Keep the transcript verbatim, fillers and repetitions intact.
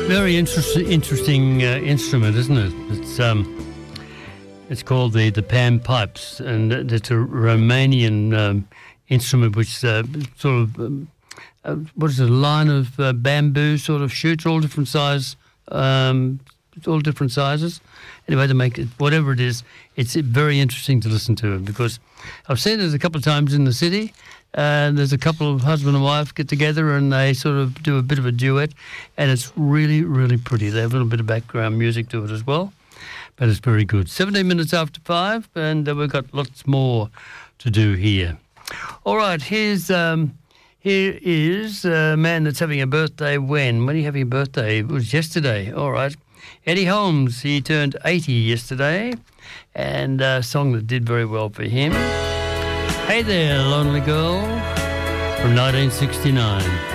Very interest, interesting uh, instrument, isn't it? It's um, it's called the the pan pipes, and it's a Romanian um, instrument which uh, sort of um, uh, what is it, a line of uh, bamboo sort of shoots, all different size, um, all different sizes. Anyway, to make it whatever it is, it's very interesting to listen to it because I've seen it a couple of times in the city. And there's a couple of husband and wife get together and they sort of do a bit of a duet, and it's really, really pretty. They have a little bit of background music to it as well, but it's very good. seventeen minutes after five, and uh, we've got lots more to do here. All right, here's um, here is a man that's having a birthday. When? When are you having a birthday? It was yesterday. All right. Eddie Holmes, he turned eighty yesterday, and a song that did very well for him. Hey There, Lonely Girl, from nineteen sixty-nine.